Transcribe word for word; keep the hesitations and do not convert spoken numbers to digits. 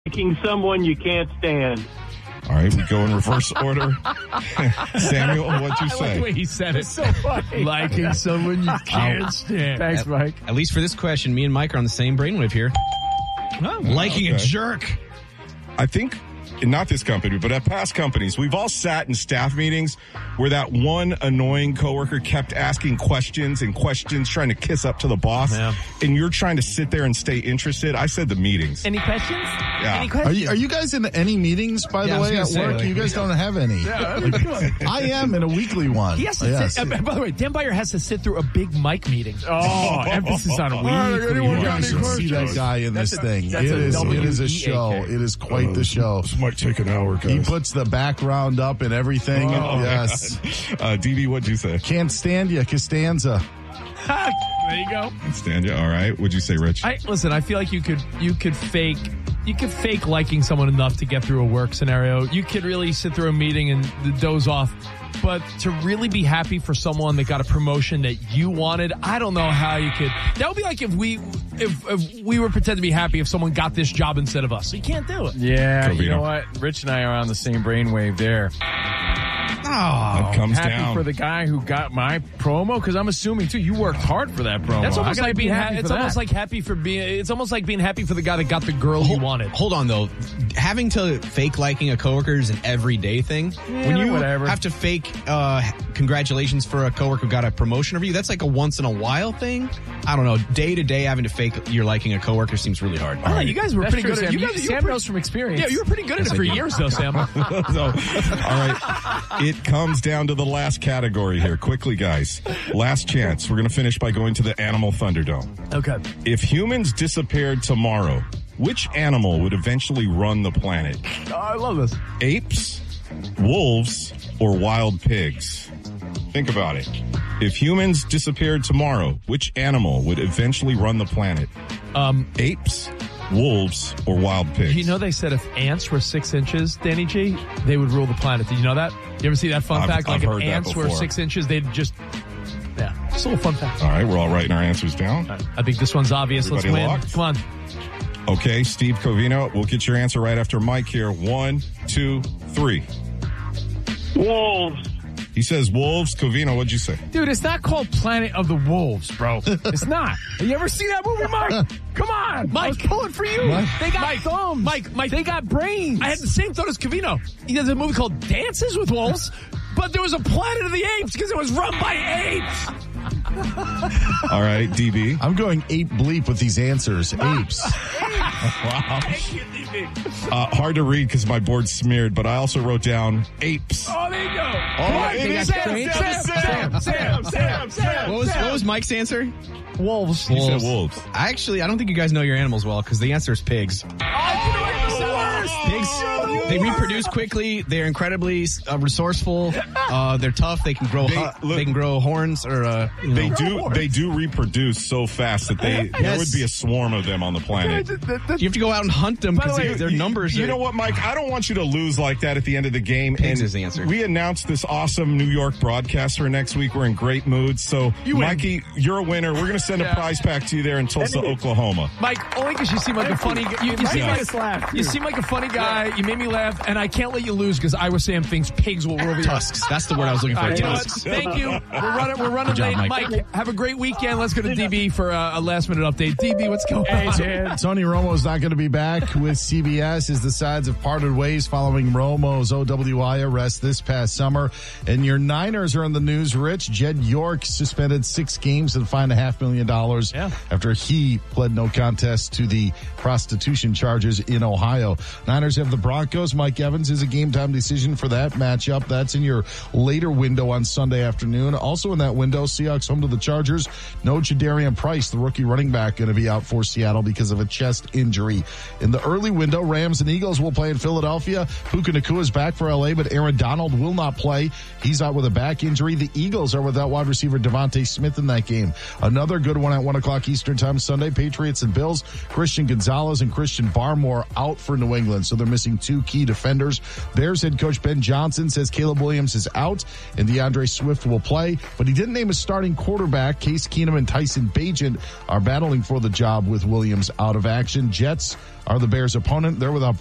Liking someone you can't stand. All right, we go in reverse order. Samuel, what'd you say? I like the way he said it. It's so funny. Liking someone you can't stand. Thanks, Mike. At least for this question, me and Mike are on the same brainwave here. Oh, Liking okay. a jerk. I think, not this company, but at past companies, we've all sat in staff meetings where that one annoying coworker kept asking questions and questions, trying to kiss up to the boss, Yeah. and you're trying to sit there and stay interested. I said the meetings. Any questions? Yeah. Any Are questions? you, are you guys in any meetings, by Yeah, I the was way, gonna at say, work? like- you guys don't have any. Like, I am in a weekly one. He has to Yes. sit, uh, by the way, Dan Byer has to sit through a big mic meeting. Oh, emphasis on weekly. You guys should see that guy in this That's a- thing. It that's a is, it is a W E A K. show. It is quite the show. This might take an hour, guys. He puts the background up and everything. Oh, yes. Uh, D B, what'd you say? Can't stand you, Costanza. There you go. Stand you. All right. What'd you say, Rich? I listen. I feel like you could you could fake you could fake liking someone enough to get through a work scenario. You could really sit through a meeting and doze off. But to really be happy for someone that got a promotion that you wanted, I don't know how you could. That would be like if we if, if we were pretend to be happy if someone got this job instead of us. So you can't do it. Yeah, Covino. you know what? Rich and I are on the same brainwave there. That comes Happy down. for the guy who got my promo, because I'm assuming too you worked hard for that promo. That's I almost gotta like be being happy ha- for it's that. almost like happy for being it's almost like being happy for the guy that got the girl you wanted. Hold on, though. Having to fake liking a coworker is an everyday thing. when you whatever. have to fake uh, congratulations for a coworker who got a promotion over you, that's like a once in a while thing. I don't know. Day to day, having to fake you're liking a coworker seems really hard. Oh, you guys were That's pretty true, good at Sam. you You- guys. You Sam were pretty- knows from experience. Yeah, you were pretty good at it Yes, for I do. years, though, Sam. So, all right. It comes down to the last category here. Quickly, guys. Last chance. We're going to finish by going to the Animal Thunderdome. Okay. If humans disappeared tomorrow, which animal would eventually run the planet? Oh, I love this. Apes, wolves, or wild pigs? Think about it. If humans disappeared tomorrow, which animal would eventually run the planet? Um, Apes, wolves, or wild pigs? You know they said if ants were six inches, Danny G, they would rule the planet. Did you know that? You ever see that fun I've- fact? Like I've if heard that ants were before. six inches, they'd just yeah. Just a little fun fact. All right, we're all writing our answers down. I think this one's obvious. Everybody Let's win. locked? Come on. Okay, Steve Covino, we'll get your answer right after Mike here. One, two, three. Wolves. He says wolves. Covino, what'd you say? Dude, it's not called Planet of the Wolves, bro. It's not. Have you ever seen that movie, Mike? Come on. I was pulling for you. What? They got Mike, thumbs. Mike, Mike. They got brains. I had the same thought as Covino. He does a movie called Dances with Wolves, but there was a Planet of the Apes because it was run by apes. All right, D B. I'm going ape bleep with these answers. Apes. Wow. Uh, hard to read because my board's smeared, but I also wrote down apes. Oh, there you go. Oh, it they is got Sam, brains. Sam, Sam, Sam, Sam, Sam. What was, what was Mike's answer? Wolves. He said wolves. Actually, I don't think you guys know your animals well because the answer is pigs. Pigs, they reproduce quickly. They're incredibly uh, resourceful. Uh, they're tough. They can grow. They- hu- look- they can grow horns or. Uh, you They know. do. They do reproduce so fast that they there Yes. would be a swarm of them on the planet. You have to go out and hunt them By the because way, their You- numbers. You are, know what, Mike? I don't want you to lose like that at the end of the game. Pigs and is the answer. We announced this awesome New York broadcast for next week. We're in great mood. So, You win. Mikey, you're a winner. We're going to send a Yeah. prize pack to you there in Tulsa, Oklahoma. Mike, only because you seem like a funny guy. You, you, seem like, laugh. you seem like a funny guy. You made me laugh, and I can't let you lose because Iowa Sam thinks pigs will rule the earth. tusks. That's the word I was looking for. All right, you know what? Tusks. Thank you. We're running. We're running Good job, late. Mike. have a great weekend. Let's go to D B for a, a last minute update. D B, what's going Hey, on? Dan. Tony Romo's not going to be back with C B S as the sides have parted ways following Romo's O W I arrest this past summer. And your Niners are in the news, Rich. Jed York suspended six games and fined a half million dollars Yeah. after he pled no contest to the prostitution charges in Ohio. Niners have the Broncos. Mike Evans is a game time decision for that matchup. That's in your later window on Sunday afternoon. Also in that window, Seahawks home to the Chargers. No Jadarian Price, the rookie running back, going to be out for Seattle because of a chest injury. In the early window, Rams and Eagles will play in Philadelphia. Puka Nacua is back for L A, but Aaron Donald will not play. He's out with a back injury. The Eagles are without wide receiver Devontae Smith in that game. Another good one at one o'clock Eastern time Sunday. Patriots and Bills. Christian Gonzalez and Christian Barmore out for New England. England. So they're missing two key defenders. Bears head coach Ben Johnson says Caleb Williams is out and DeAndre Swift will play, but he didn't name a starting quarterback. Case Keenum and Tyson Bagent are battling for the job with Williams out of action. Jets are the Bears' opponent. They're without